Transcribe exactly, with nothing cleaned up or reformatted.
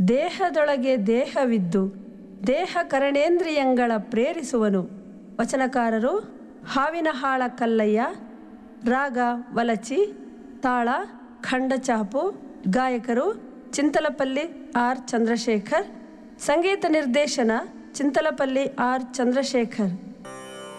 ದೇಹದೊಳಗೆ ದೇಹವಿದ್ದು ದೇಹ ಕರಣೇಂದ್ರಿಯಂಗಳ ಪ್ರೇರಿಸುವನು. ವಚನಕಾರರು ಹಾವಿನಹಾಳ ಕಲ್ಲಯ್ಯ. ರಾಗ ವಲಚಿ, ತಾಳ ಖಂಡಚಾಪು. ಗಾಯಕರು ಚಿಂತಲಪಲ್ಲಿ ಆರ್ ಚಂದ್ರಶೇಖರ್. ಸಂಗೀತ ನಿರ್ದೇಶನ ಚಿಂತಲಪಲ್ಲಿ ಆರ್ ಚಂದ್ರಶೇಖರ್.